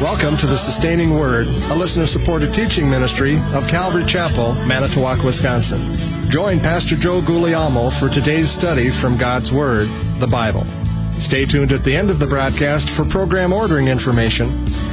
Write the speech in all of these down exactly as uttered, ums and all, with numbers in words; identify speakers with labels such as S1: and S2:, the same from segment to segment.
S1: Welcome to the Sustaining Word, a listener-supported teaching ministry of Calvary Chapel, Manitowoc, Wisconsin. Join Pastor Joe Guglielmo for today's study from God's Word, the Bible. Stay tuned at the end of the broadcast for program ordering information.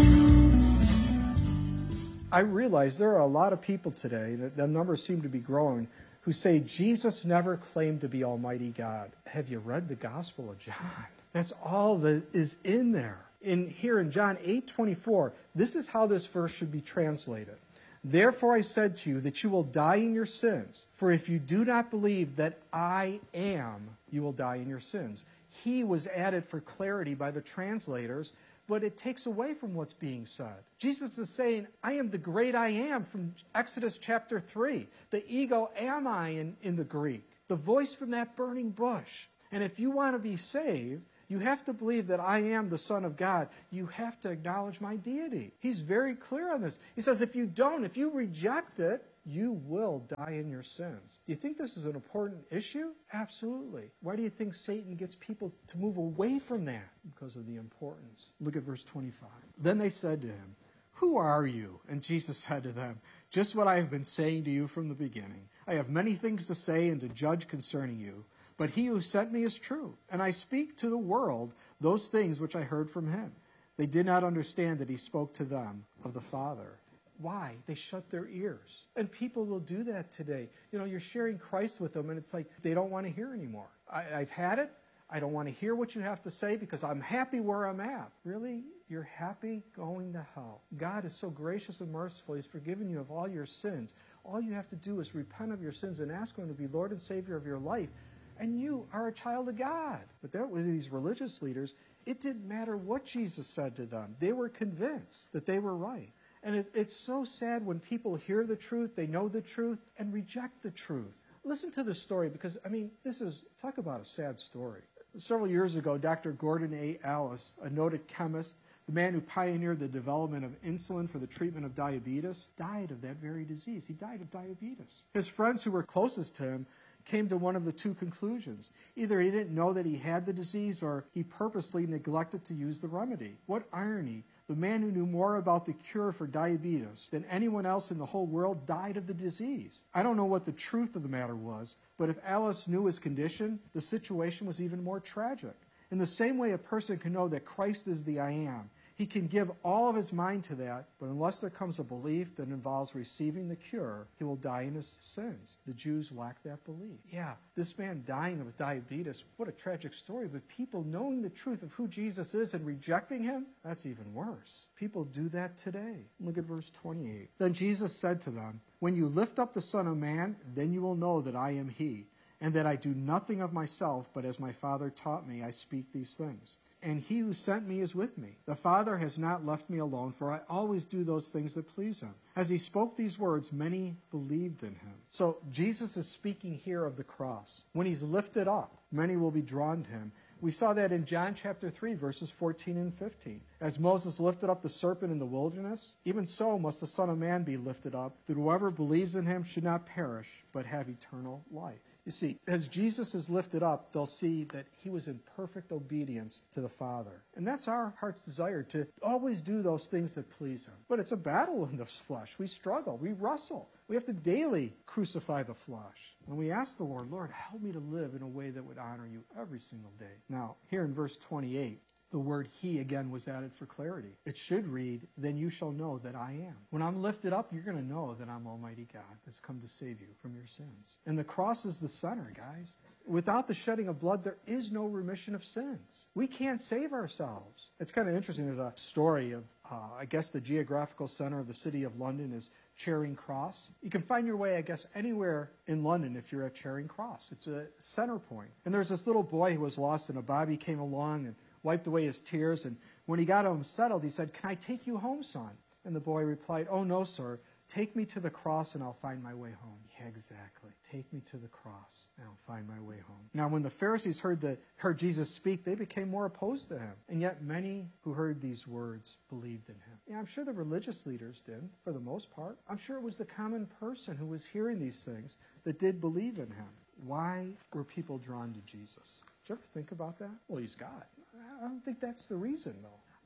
S2: I realize there are a lot of people today, that the numbers seem to be growing, who say Jesus never claimed to be Almighty God. Have you read the Gospel of John? That's all that is in there. In here in John eight twenty-four, this is how this verse should be translated. Therefore I said to you that you will die in your sins. For if you do not believe that I am, you will die in your sins. He was added for clarity by the translators, but it takes away from what's being said. Jesus is saying, I am the great I am from Exodus chapter three. The ego ami in, in the Greek. The voice from that burning bush. And if you want to be saved, you have to believe that I am the Son of God. You have to acknowledge my deity. He's very clear on this. He says, if you don't, if you reject it, you will die in your sins. Do you think this is an important issue? Absolutely. Why do you think Satan gets people to move away from that? Because of the importance. Look at verse twenty-five. Then they said to him, who are you? And Jesus said to them, just what I have been saying to you from the beginning. I have many things to say and to judge concerning you. But he who sent me is true, and I speak to the world those things which I heard from him. They did not understand that he spoke to them of the Father. Why? They shut their ears. And people will do that today. You know, you're sharing Christ with them, and it's like they don't want to hear anymore. I, I've had it. I don't want to hear what you have to say because I'm happy where I'm at. Really? You're happy going to hell. God is so gracious and merciful. He's forgiven you of all your sins. All you have to do is repent of your sins and ask him to be Lord and Savior of your life. And you are a child of God. But that was these religious leaders. It didn't matter what Jesus said to them. They were convinced that they were right. And it, it's so sad when people hear the truth, they know the truth, and reject the truth. Listen to the story because, I mean, this is, talk about a sad story. Several years ago, Doctor Gordon A. Alice, a noted chemist, the man who pioneered the development of insulin for the treatment of diabetes, died of that very disease. He died of diabetes. His friends who were closest to him came to one of the two conclusions. Either he didn't know that he had the disease or he purposely neglected to use the remedy. What irony. The man who knew more about the cure for diabetes than anyone else in the whole world died of the disease. I don't know what the truth of the matter was, but if Alice knew his condition, the situation was even more tragic. In the same way a person can know that Christ is the I am, he can give all of his mind to that, but unless there comes a belief that involves receiving the cure, he will die in his sins. The Jews lack that belief. Yeah, this man dying of diabetes, what a tragic story, but people knowing the truth of who Jesus is and rejecting him, that's even worse. People do that today. Look at verse twenty-eight. Then Jesus said to them, when you lift up the Son of Man, then you will know that I am he, and that I do nothing of myself, but as my Father taught me, I speak these things. And he who sent me is with me. The Father has not left me alone, for I always do those things that please him. As he spoke these words, many believed in him. So Jesus is speaking here of the cross. When he's lifted up, many will be drawn to him. We saw that in John chapter three, verses fourteen and fifteen. As Moses lifted up the serpent in the wilderness, even so must the Son of Man be lifted up, that whoever believes in him should not perish, but have eternal life. You see, as Jesus is lifted up, they'll see that he was in perfect obedience to the Father. And that's our heart's desire, to always do those things that please him. But it's a battle in the flesh. We struggle. We wrestle. We have to daily crucify the flesh. And we ask the Lord, Lord, help me to live in a way that would honor you every single day. Now, here in verse twenty-eight, the word he again was added for clarity. It should read, then you shall know that I am. When I'm lifted up, you're going to know that I'm Almighty God that's come to save you from your sins. And the cross is the center, guys. Without the shedding of blood, there is no remission of sins. We can't save ourselves. It's kind of interesting. There's a story of, uh, I guess the geographical center of the city of London is Charing Cross. You can find your way, I guess, anywhere in London if you're at Charing Cross. It's a center point. And there's this little boy who was lost, and a Bobby came along and wiped away his tears, and when he got him settled, he said, can I take you home, son? And the boy replied, oh, no, sir. Take me to the cross and I'll find my way home. Yeah, exactly. Take me to the cross and I'll find my way home. Now, when the Pharisees heard, the, heard Jesus speak, they became more opposed to him. And yet many who heard these words believed in him. Yeah, I'm sure the religious leaders did, for the most part. I'm sure it was the common person who was hearing these things that did believe in him. Why were people drawn to Jesus? Did you ever think about that? Well, he's God. I don't think that's the reason, though.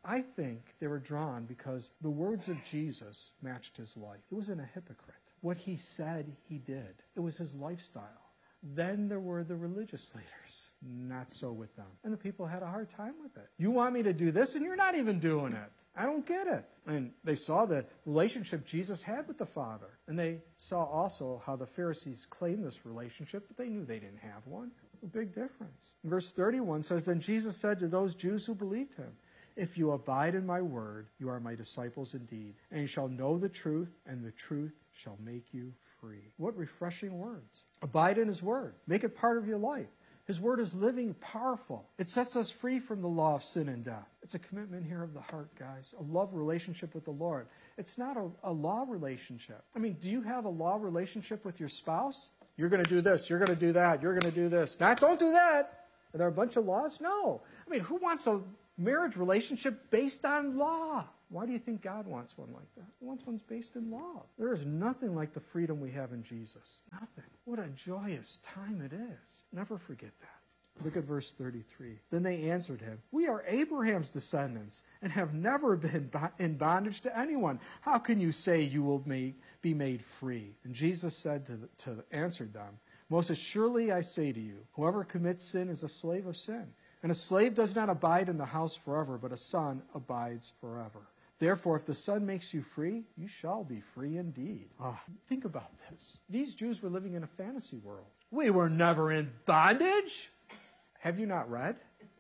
S2: I think they were drawn because the words of Jesus matched his life. He wasn't a hypocrite. What he said, he did. It was his lifestyle. Then there were the religious leaders. Not so with them. And the people had a hard time with it. You want me to do this and you're not even doing it. I don't get it. And they saw the relationship Jesus had with the Father. And they saw also how the Pharisees claimed this relationship, but they knew they didn't have one. A big difference. Verse thirty-one says, Then Jesus said to those Jews who believed him, If you abide in my word, you are my disciples indeed, and you shall know the truth, and the truth shall make you free. What refreshing words. Abide in his word. Make it part of your life. His word is living, powerful. It sets us free from the law of sin and death. It's a commitment here of the heart, guys. A love relationship with the Lord. It's not a, a law relationship. I mean, do you have a law relationship with your spouse? You're going to do this. You're going to do that. You're going to do this. Not, don't do that. Are there a bunch of laws? No. I mean, who wants a marriage relationship based on law? Why do you think God wants one like that? He wants one based in love. There is nothing like the freedom we have in Jesus. Nothing. What a joyous time it is. Never forget that. Look at verse thirty-three. Then they answered him, We are Abraham's descendants and have never been in bondage to anyone. How can you say you will be made free? And Jesus said to, the, to answered them, Most assuredly I say to you, whoever commits sin is a slave of sin. And a slave does not abide in the house forever, but a son abides forever. Therefore, if the Son makes you free, you shall be free indeed. Oh, think about this. These Jews were living in a fantasy world. We were never in bondage. Have you not read?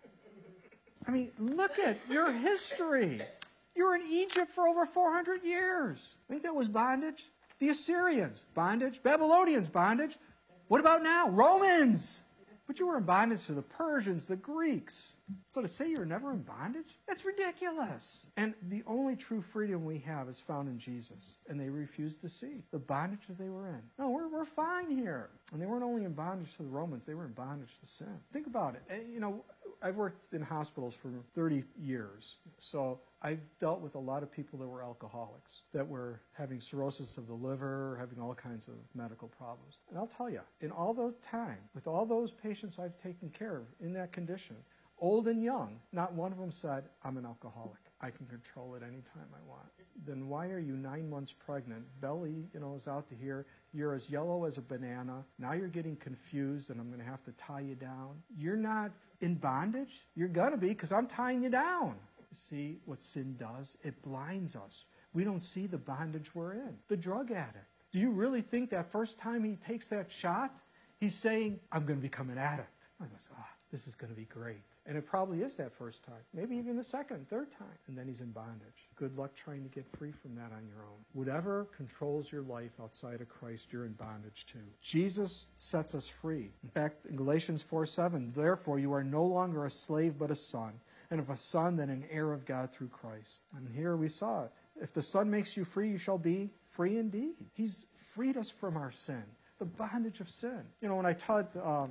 S2: I mean, look at your history. You were in Egypt for over four hundred years. I think that was bondage. The Assyrians, bondage. Babylonians, bondage. What about now? Romans. But you were in bondage to the Persians, the Greeks. So to say you're never in bondage, that's ridiculous. And the only true freedom we have is found in Jesus. And they refused to see the bondage that they were in. No, we're, we're fine here. And they weren't only in bondage to the Romans, they were in bondage to sin. Think about it. And, you know, I've worked in hospitals for thirty years. So I've dealt with a lot of people that were alcoholics, that were having cirrhosis of the liver, having all kinds of medical problems. And I'll tell you, in all those time, with all those patients I've taken care of in that condition, old and young, not one of them said, I'm an alcoholic. I can control it anytime I want. Then why are you nine months pregnant? Belly, you know, is out to here. You're as yellow as a banana. Now you're getting confused and I'm going to have to tie you down. You're not in bondage? You're going to be because I'm tying you down. See what sin does? It blinds us. We don't see the bondage we're in. The drug addict. Do you really think that first time he takes that shot, he's saying, I'm going to become an addict? I goes, ah, oh, this is going to be great. And it probably is that first time. Maybe even the second, third time. And then he's in bondage. Good luck trying to get free from that on your own. Whatever controls your life outside of Christ, you're in bondage to. Jesus sets us free. In fact, in Galatians four seven, therefore you are no longer a slave but a son. And if a son, then an heir of God through Christ. And here we saw it. If the Son makes you free, you shall be free indeed. He's freed us from our sin, the bondage of sin. You know, when I taught uh,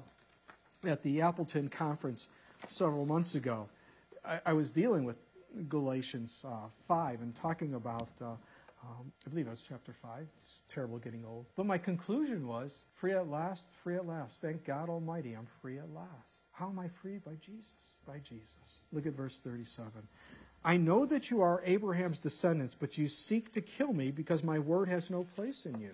S2: at the Appleton conference several months ago, I, I was dealing with Galatians uh, five and talking about, uh, um, I believe it was chapter five. It's terrible getting old. But my conclusion was, free at last, free at last. Thank God Almighty, I'm free at last. How am I freed? By Jesus. By Jesus. Look at verse thirty-seven. I know that you are Abraham's descendants, but you seek to kill me because my word has no place in you.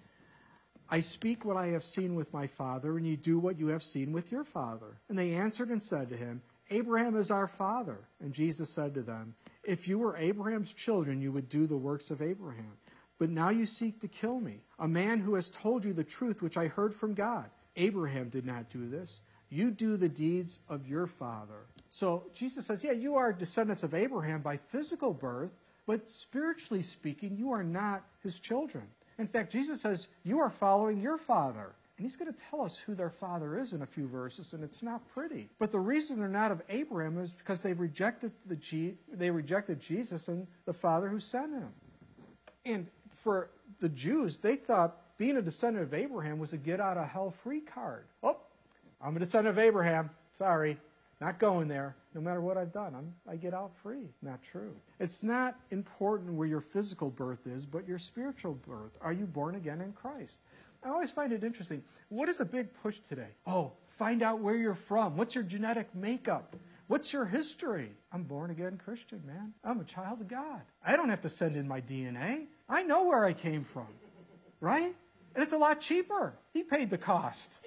S2: I speak what I have seen with my father, and you do what you have seen with your father. And they answered and said to him, Abraham is our father. And Jesus said to them, if you were Abraham's children, you would do the works of Abraham. But now you seek to kill me, a man who has told you the truth which I heard from God. Abraham did not do this. You do the deeds of your father. So Jesus says, yeah, you are descendants of Abraham by physical birth, but spiritually speaking, you are not his children. In fact, Jesus says, you are following your father. And he's going to tell us who their father is in a few verses, and it's not pretty. But the reason they're not of Abraham is because they rejected the G- they rejected Jesus and the Father who sent him. And for the Jews, they thought being a descendant of Abraham was a get-out-of-hell-free card. Oh, I'm a descendant of Abraham. Sorry, not going there. No matter what I've done, I'm, I get out free. Not true. It's not important where your physical birth is, but your spiritual birth. Are you born again in Christ? I always find it interesting. What is a big push today? Oh, find out where you're from. What's your genetic makeup? What What's your history? I'm born again Christian, man. I'm a child of God. I don't have to send in my D N A. I know where I came from, right? And it's a lot cheaper. He paid the cost.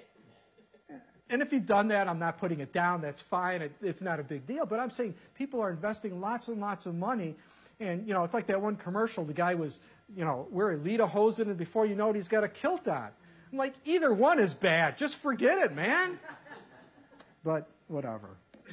S2: And if you've done that, I'm not putting it down. That's fine. It, it's not a big deal. But I'm saying people are investing lots and lots of money. And, you know, it's like that one commercial. The guy was, you know, wearing lederhosen, and before you know it, he's got a kilt on. I'm like, either one is bad. Just forget it, man. But whatever.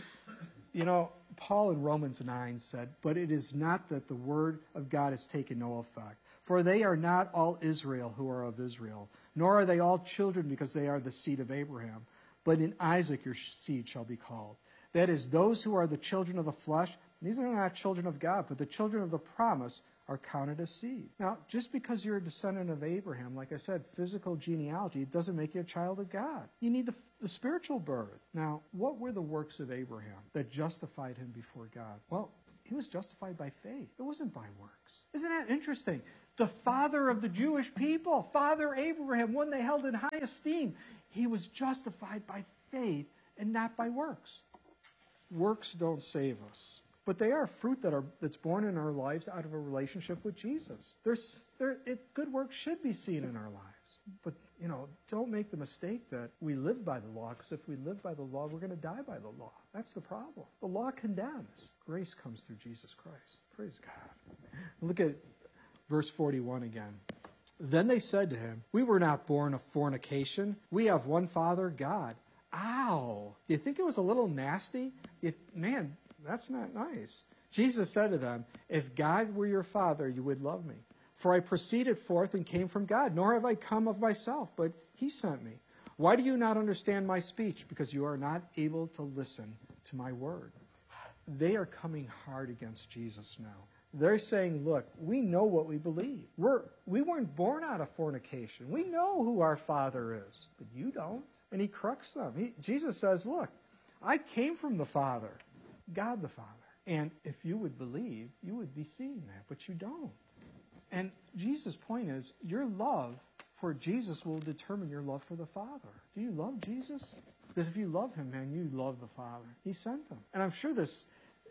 S2: You know, Paul in Romans nine said, but it is not that the word of God has taken no effect. For they are not all Israel who are of Israel, nor are they all children because they are the seed of Abraham. But in Isaac your seed shall be called. That is, those who are the children of the flesh, these are not children of God, but the children of the promise are counted as seed. Now, just because you're a descendant of Abraham, like I said, physical genealogy, it doesn't make you a child of God. You need the, the spiritual birth. Now, what were the works of Abraham that justified him before God? Well, he was justified by faith. It wasn't by works. Isn't that interesting? The father of the Jewish people, Father Abraham, one they held in high esteem, he was justified by faith and not by works. Works don't save us. But they are fruit that are that's born in our lives out of a relationship with Jesus. There's, there, it, good works should be seen in our lives. But, you know, don't make the mistake that we live by the law, because if we live by the law, we're going to die by the law. That's the problem. The law condemns. Grace comes through Jesus Christ. Praise God. Look at verse forty-one again. Then they said to him, we were not born of fornication. We have one Father, God. Ow. Do you think it was a little nasty? You, man, that's not nice. Jesus said to them, if God were your Father, you would love me. For I proceeded forth and came from God, nor have I come of myself, but he sent me. Why do you not understand my speech? Because you are not able to listen to my word. They are coming hard against Jesus now. They're saying, look, we know what we believe. We're, we weren't born out of fornication. We know who our Father is, but you don't. And he corrects them. He, Jesus says, look, I came from the Father, God the Father. And if you would believe, you would be seeing that, but you don't. And Jesus' point is, your love for Jesus will determine your love for the Father. Do you love Jesus? Because if you love him, man, you love the Father. He sent him. And I'm sure this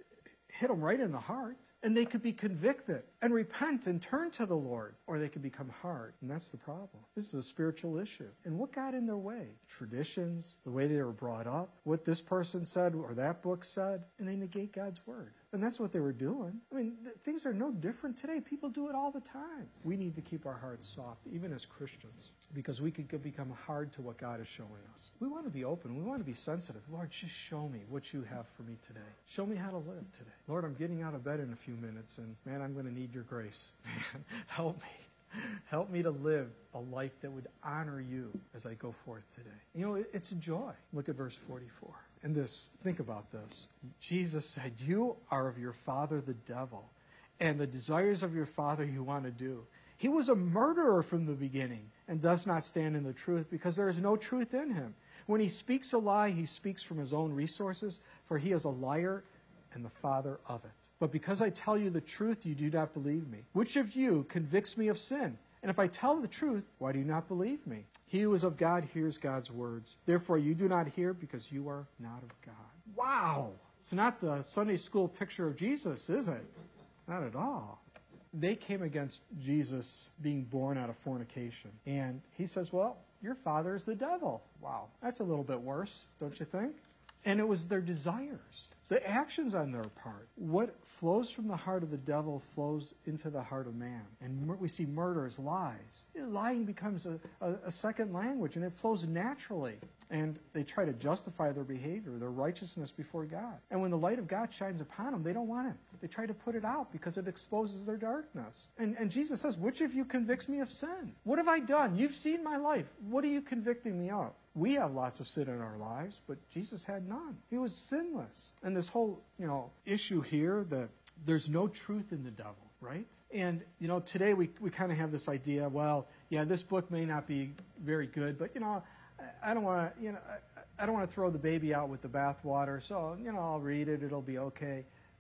S2: hit them right in the heart, and they could be convicted and repent and turn to the Lord, or they could become hard, and that's the problem. This is a spiritual issue. And what got in their way? Traditions, the way they were brought up, what this person said or that book said, and they negate God's word. And that's what they were doing. I mean, th- things are no different today. People do it all the time. We need to keep our hearts soft, even as Christians, because we could become hard to what God is showing us. We want to be open. We want to be sensitive. Lord, just show me what you have for me today. Show me how to live today. Lord, I'm getting out of bed in a few minutes, and man, I'm going to need your grace. Man, help me. Help me to live a life that would honor you as I go forth today. You know, it's a joy. Look at verse forty-four. And this, think about this. Jesus said, you are of your father the devil, and the desires of your father you want to do. He was a murderer from the beginning and does not stand in the truth because there is no truth in him. When he speaks a lie, he speaks from his own resources, for he is a liar and the father of it. But because I tell you the truth, you do not believe me. Which of you convicts me of sin? And if I tell the truth, why do you not believe me? He who is of God hears God's words. Therefore you do not hear because you are not of God. Wow! It's not the Sunday school picture of Jesus, is it? Not at all. They came against Jesus being born out of fornication. And he says, well, your father is the devil. Wow, that's a little bit worse, don't you think? And it was their desires, the actions on their part. What flows from the heart of the devil flows into the heart of man. And we see murders, lies. Lying becomes a, a, a second language, and it flows naturally. And they try to justify their behavior, their righteousness before God. And when the light of God shines upon them, they don't want it. They try to put it out because it exposes their darkness. And, and Jesus says, which of you convicts me of sin? What have I done? You've seen my life. What are you convicting me of? We have lots of sin in our lives, but Jesus had none. He was sinless. And this whole, you know, issue here that there's no truth in the devil, right? And, you know, today we, we kind of have this idea, well, yeah, this book may not be very good, but, you know, I don't want to, you know, I don't want to throw the baby out with the bathwater, so, you know, I'll read it, it'll be okay.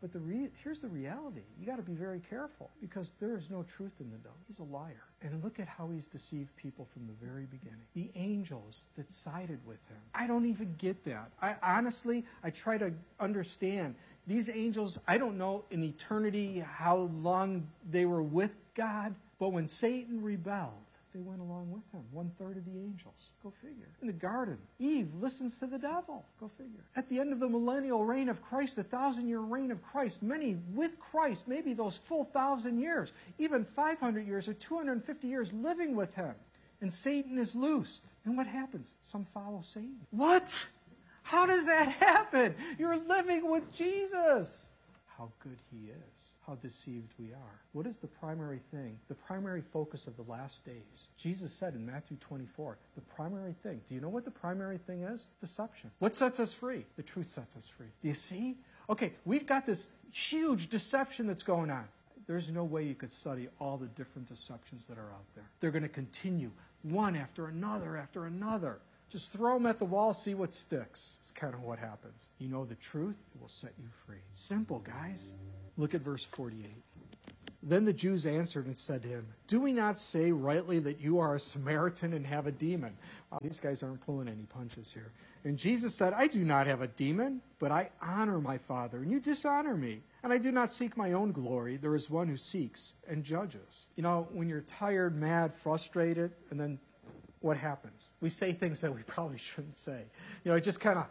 S2: But the re- here's the reality. You got to be very careful because there is no truth in the devil. He's a liar. And look at how he's deceived people from the very beginning. The angels that sided with him. I don't even get that. I honestly, I try to understand. These angels, I don't know in eternity how long they were with God, but when Satan rebelled, they went along with him. One third of the angels. Go figure. In the garden, Eve listens to the devil. Go figure. At the end of the millennial reign of Christ, the thousand-year reign of Christ, many with Christ, maybe those full thousand years, even five hundred years or two hundred fifty years living with him. And Satan is loosed. And what happens? Some follow Satan. What? How does that happen? You're living with Jesus. How good he is. How deceived we are. What is the primary thing? The primary focus of the last days. Jesus said in Matthew twenty-four, the primary thing. Do you know what the primary thing is? Deception. What sets us free? The truth sets us free. Do you see? Okay, we've got this huge deception that's going on. There's no way you could study all the different deceptions that are out there. They're going to continue one after another after another. Just throw them at the wall, see what sticks. It's kind of what happens. You know the truth, it will set you free. Simple, guys. Look at verse forty-eight. Then the Jews answered and said to him, do we not say rightly that you are a Samaritan and have a demon? Wow, these guys aren't pulling any punches here. And Jesus said, I do not have a demon, but I honor my Father, and you dishonor me. And I do not seek my own glory. There is one who seeks and judges. You know, when you're tired, mad, frustrated, and then what happens? We say things that we probably shouldn't say. You know, it just kind of,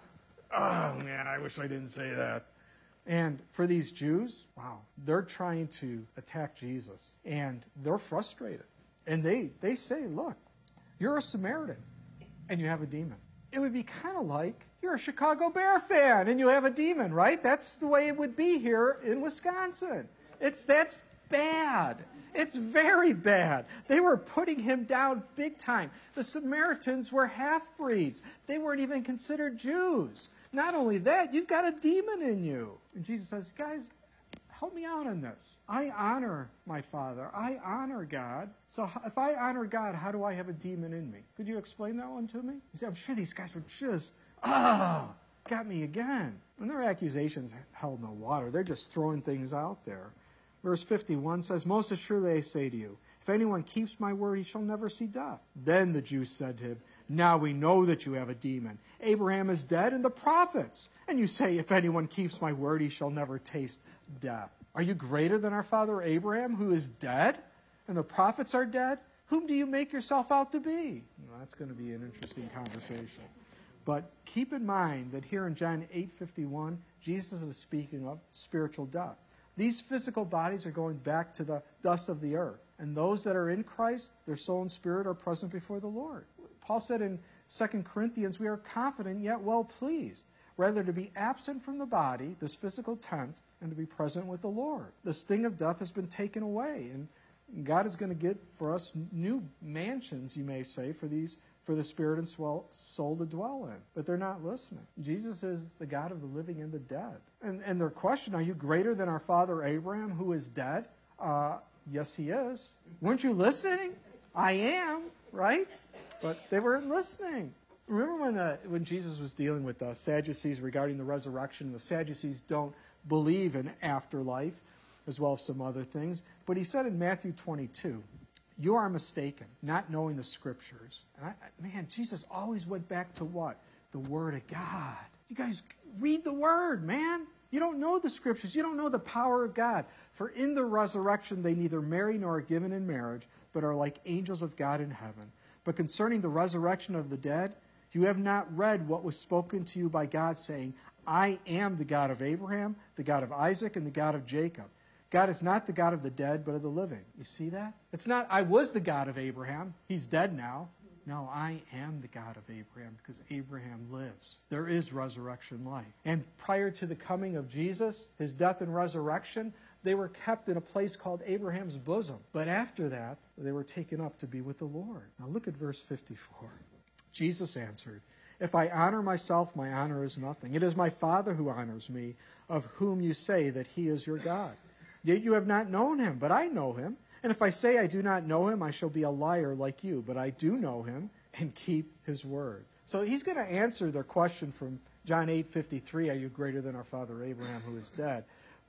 S2: oh man, I wish I didn't say that. And for these Jews, wow, they're trying to attack Jesus. And they're frustrated. And they, they say, look, you're a Samaritan and you have a demon. It would be kind of like you're a Chicago Bear fan and you have a demon, right? That's the way it would be here in Wisconsin. It's that's bad. It's very bad. They were putting him down big time. The Samaritans were half-breeds. They weren't even considered Jews. Not only that, you've got a demon in you. And Jesus says, guys, help me out on this. I honor my Father. I honor God. So if I honor God, how do I have a demon in me? Could you explain that one to me? You see, I'm sure these guys were just, ah, oh, got me again. And their accusations held no water. They're just throwing things out there. Verse fifty-one says, most assuredly I say to you, if anyone keeps my word, he shall never see death. Then the Jews said to him, now we know that you have a demon. Abraham is dead and the prophets. And you say, if anyone keeps my word, he shall never taste death. Are you greater than our father Abraham, who is dead? And the prophets are dead? Whom do you make yourself out to be? Well, that's going to be an interesting conversation. But keep in mind that here in John eight fifty-one, Jesus is speaking of spiritual death. These physical bodies are going back to the dust of the earth. And those that are in Christ, their soul and spirit are present before the Lord. Paul said in Second Corinthians, we are confident yet well pleased, rather to be absent from the body, this physical tent, and to be present with the Lord. The sting of death has been taken away. And God is going to get for us new mansions, you may say, for these for the spirit and soul to dwell in. But they're not listening. Jesus is the God of the living and the dead. And, and their question, are you greater than our father Abraham, who is dead? Uh, yes, he is. Weren't you listening? I am, right? But they weren't listening. Remember when uh, when Jesus was dealing with the Sadducees regarding the resurrection? The Sadducees don't believe in afterlife, as well as some other things. But he said in Matthew twenty-two, you are mistaken, not knowing the Scriptures. And I, man, Jesus always went back to what? The Word of God. You guys read the Word, man. You don't know the Scriptures. You don't know the power of God. For in the resurrection they neither marry nor are given in marriage, but are like angels of God in heaven. But concerning the resurrection of the dead, you have not read what was spoken to you by God, saying, I am the God of Abraham, the God of Isaac, and the God of Jacob. God is not the God of the dead, but of the living. You see that? It's not, I was the God of Abraham. He's dead now. No, I am the God of Abraham because Abraham lives. There is resurrection life. And prior to the coming of Jesus, his death and resurrection, they were kept in a place called Abraham's bosom. But after that, they were taken up to be with the Lord. Now look at verse fifty-four. Jesus answered, if I honor myself, my honor is nothing. It is my Father who honors me, of whom you say that he is your God. Yet you have not known him, but I know him. And if I say I do not know him, I shall be a liar like you. But I do know him and keep his word. So he's going to answer their question from John eight fifty-three, are you greater than our father Abraham who is dead?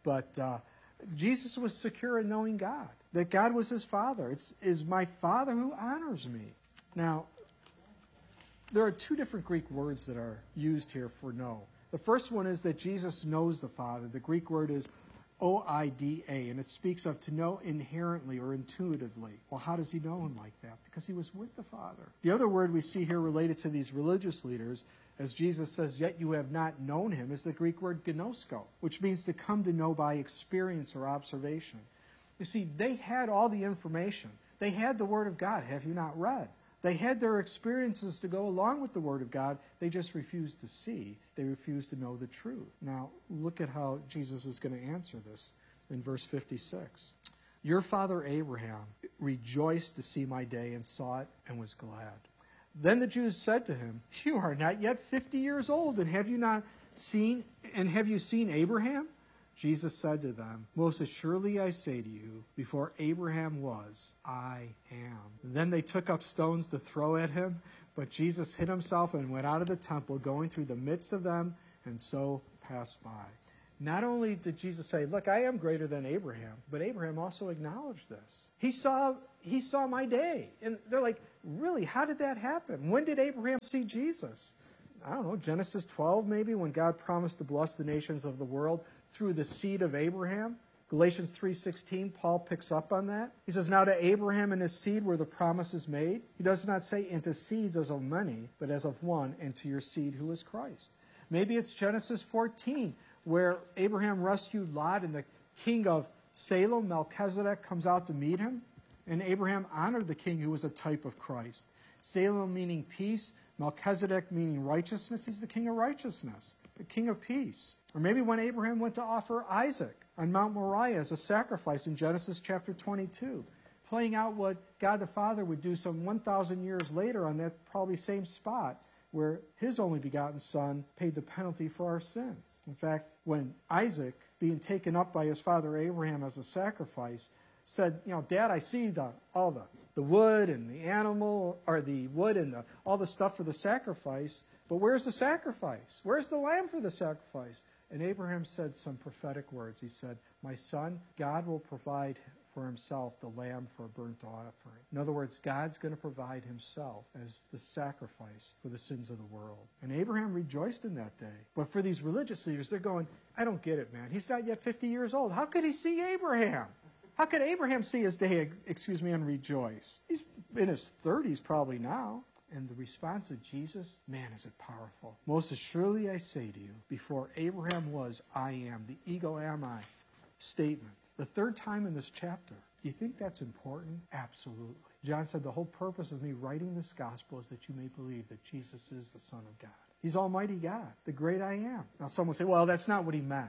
S2: But uh, Jesus was secure in knowing God, that God was his Father. It's is my Father who honors me. Now, there are two different Greek words that are used here for know. The first one is that Jesus knows the Father. The Greek word is O I D A, and it speaks of to know inherently or intuitively. Well, how does he know him like that? Because he was with the Father. The other word we see here related to these religious leaders, as Jesus says, yet you have not known him, is the Greek word gnosko, which means to come to know by experience or observation. You see, they had all the information. They had the Word of God. Have you not read? They had their experiences to go along with the Word of God. They just refused to see. They refused to know the truth. Now, look at how Jesus is going to answer this in verse fifty-six. Your father Abraham rejoiced to see my day and saw it and was glad. Then the Jews said to him, you are not yet fifty years old, and have you not seen, and have you seen Abraham? Jesus said to them, most assuredly I say to you, before Abraham was, I am. Then they took up stones to throw at him, but Jesus hid himself and went out of the temple, going through the midst of them, and so passed by. Not only did Jesus say, look, I am greater than Abraham, but Abraham also acknowledged this. He saw, he saw my day. And they're like, really, how did that happen? When did Abraham see Jesus? I don't know, Genesis twelve maybe, when God promised to bless the nations of the world through the seed of Abraham. Galatians three sixteen, Paul picks up on that. He says, now to Abraham and his seed were the promises made. He does not say into seeds as of many, but as of one, and to your seed who is Christ. Maybe it's Genesis fourteen, where Abraham rescued Lot and the king of Salem, Melchizedek, comes out to meet him. And Abraham honored the king who was a type of Christ. Salem meaning peace, Melchizedek meaning righteousness. He's the king of righteousness, the king of peace. Or maybe when Abraham went to offer Isaac on Mount Moriah as a sacrifice in Genesis chapter twenty-two, playing out what God the Father would do some one thousand years later on that probably same spot where his only begotten son paid the penalty for our sins. In fact, when Isaac, being taken up by his father Abraham as a sacrifice, said, you know, Dad, I see the, all the, the wood and the animal, or the wood and the, all the stuff for the sacrifice, but where's the sacrifice? Where's the lamb for the sacrifice? And Abraham said some prophetic words. He said, my son, God will provide for himself the lamb for a burnt offering. In other words, God's going to provide himself as the sacrifice for the sins of the world. And Abraham rejoiced in that day. But for these religious leaders, they're going, I don't get it, man. He's not yet fifty years old. How could he see Abraham? How could Abraham see his day, excuse me, and rejoice? He's in his thirties probably now. And the response of Jesus, man, is it powerful. Most assuredly I say to you, before Abraham was, I am. The ego am I statement. The third time in this chapter. Do you think that's important? Absolutely. John said the whole purpose of me writing this gospel is that you may believe that Jesus is the Son of God. He's Almighty God, the great I am. Now someone will say, well, that's not what he meant.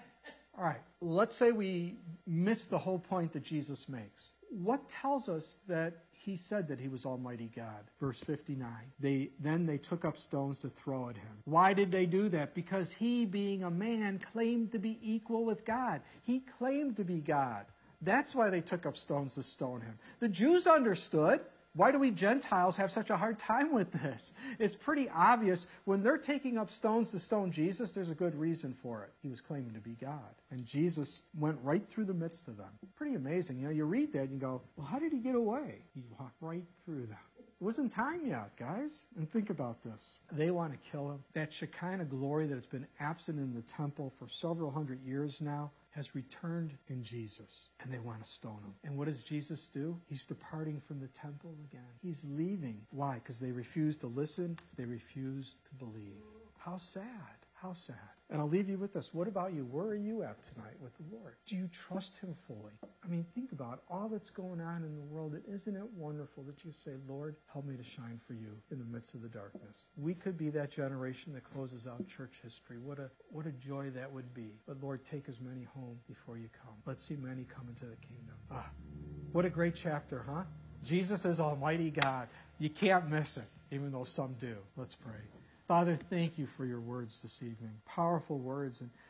S2: All right, let's say we miss the whole point that Jesus makes. What tells us that he said that he was Almighty God? Verse fifty-nine. They, then they took up stones to throw at him. Why did they do that? Because he, being a man, claimed to be equal with God. He claimed to be God. That's why they took up stones to stone him. The Jews understood. Why do we Gentiles have such a hard time with this? It's pretty obvious. When they're taking up stones to stone Jesus, there's a good reason for it. He was claiming to be God. And Jesus went right through the midst of them. Pretty amazing. You know, you read that and you go, well, how did he get away? He walked right through them. It wasn't time yet, guys. And think about this. They want to kill him. That Shekinah glory that has been absent in the temple for several hundred years now has returned in Jesus, and they want to stone him. And what does Jesus do? He's departing from the temple again. He's leaving. Why? Because they refuse to listen. They refuse to believe. How sad. How sad. And I'll leave you with this. What about you? Where are you at tonight with the Lord? Do you trust him fully? I mean, think about all that's going on in the world. Isn't it wonderful that you say, Lord, help me to shine for you in the midst of the darkness? We could be that generation that closes out church history. What a, what a joy that would be. But Lord, take as many home before you come. Let's see many come into the kingdom. Ah, what a great chapter, huh? Jesus is Almighty God. You can't miss it, even though some do. Let's pray. Father, thank you for your words this evening. Powerful words. And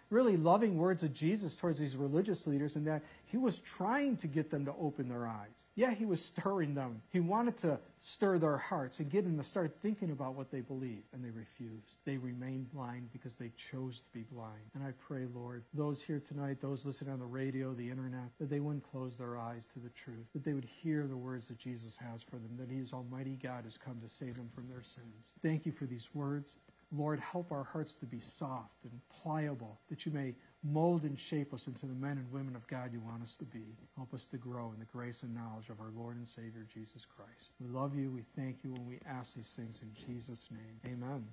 S2: really loving words of Jesus towards these religious leaders, and that he was trying to get them to open their eyes. Yeah, he was stirring them. He wanted to stir their hearts and get them to start thinking about what they believe, and they refused. They remained blind because they chose to be blind. And I pray, Lord, those here tonight, those listening on the radio, the internet, that they wouldn't close their eyes to the truth, that they would hear the words that Jesus has for them, that he is Almighty God, has come to save them from their sins. Thank you for these words. Lord, help our hearts to be soft and pliable, that you may mold and shape us into the men and women of God you want us to be. Help us to grow in the grace and knowledge of our Lord and Savior, Jesus Christ. We love you, we thank you, and we ask these things in Jesus' name. Amen.